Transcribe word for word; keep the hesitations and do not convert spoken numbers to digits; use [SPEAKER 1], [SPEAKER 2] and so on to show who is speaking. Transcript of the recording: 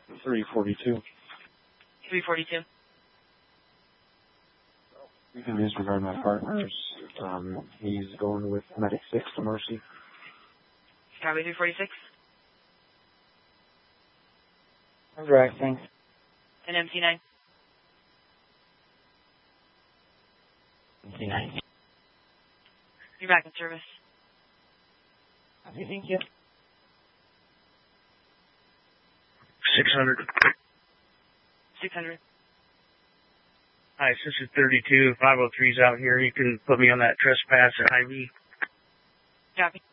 [SPEAKER 1] three forty-two.
[SPEAKER 2] three forty-two.
[SPEAKER 1] You can disregard my partners. Um, he's going with Medic six to Mercy.
[SPEAKER 2] Copy three forty-six.
[SPEAKER 3] I'm direct, thanks.
[SPEAKER 2] And M T nine.
[SPEAKER 3] M T nine.
[SPEAKER 2] You're back in service.
[SPEAKER 3] Okay, thank you.
[SPEAKER 4] six hundred.
[SPEAKER 2] six hundred.
[SPEAKER 4] Hi, this is thirty-two. five oh three's out here. You can put me on that trespass at Hy-Vee.
[SPEAKER 2] Copy.